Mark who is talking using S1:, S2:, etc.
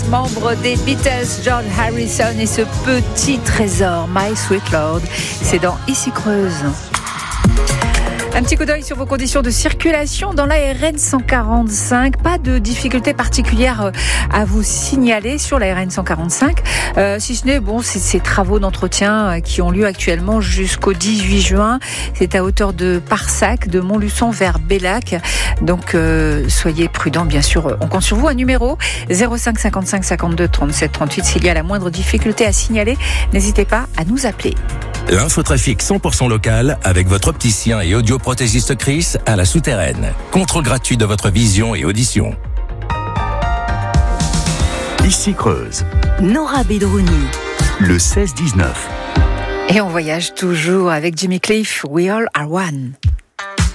S1: l'ex-membre des Beatles, George Harrison, et ce petit trésor, My Sweet Lord. C'est dans Ici Creuse. Un petit coup d'œil sur vos conditions de circulation dans la RN 145. Pas de difficultés particulières à vous signaler sur la RN 145. Si ce n'est, ces travaux d'entretien qui ont lieu actuellement jusqu'au 18 juin. C'est à hauteur de Parsac, de Montluçon vers Bellac. Donc, soyez prudents, bien sûr. On compte sur vous. Un numéro 05 55 52 37 38. S'il y a la moindre difficulté à signaler, n'hésitez pas à nous appeler.
S2: L'infotrafic 100% local avec votre opticien et audioprothésiste Chris à la Souterraine. Contrôle gratuit de votre vision et audition.
S3: Ici Creuse.
S4: Nora Bedrouni.
S3: Le 16-19.
S1: Et on voyage toujours avec Jimmy Cliff. We all are one.